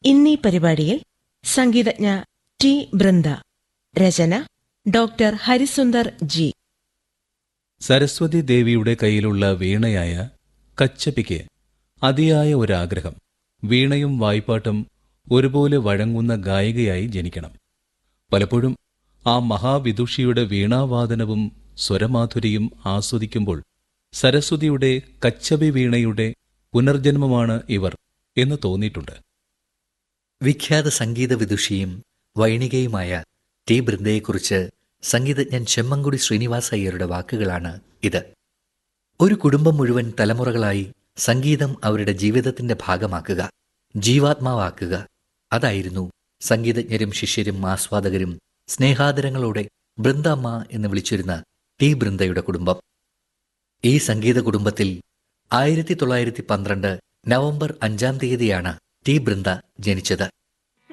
ഇന്നീ പരിപാടിയിൽ സംഗീതജ്ഞ ടി ബൃന്ദ, രചന doctor Harisundar G. Saraswati ദേവിയുടെ കയ്യിലുള്ള വീണയായ കച്ചപിക്ക് അതിയായ ഒരാഗ്രഹം വീണയും വായ്പാട്ടും ഒരുപോലെ വഴങ്ങുന്ന ഗായികയായി ജനിക്കണം. പലപ്പോഴും ആ മഹാവിദുഷിയുടെ വീണാവാദനവും സ്വരമാധുരിയും ആസ്വദിക്കുമ്പോൾ സരസ്വതിയുടെ കച്ചപി വീണയുടെ പുനർജന്മമാണ് ഇവർ എന്ന് തോന്നിയിട്ടുണ്ട്. വിഖ്യാത സംഗീത വിദുഷിയും വൈണികയുമായ ടി ബൃന്ദയെക്കുറിച്ച് സംഗീതജ്ഞൻ ചെമ്മങ്കുടി ശ്രീനിവാസ അയ്യരുടെ വാക്കുകളാണ് ഇത്. ഒരു കുടുംബം മുഴുവൻ തലമുറകളായി സംഗീതം അവരുടെ ജീവിതത്തിന്റെ ഭാഗമാക്കുക, ജീവാത്മാവാക്കുക, അതായിരുന്നു സംഗീതജ്ഞരും ശിഷ്യരും ആസ്വാദകരും സ്നേഹാദരങ്ങളോടെ ബൃന്ദമ്മ എന്ന് വിളിച്ചിരുന്ന ടി ബൃന്ദയുടെ കുടുംബം. ഈ സംഗീത കുടുംബത്തിൽ 1912 നവംബർ 5 ടി ബൃന്ദ ജനിച്ചത്.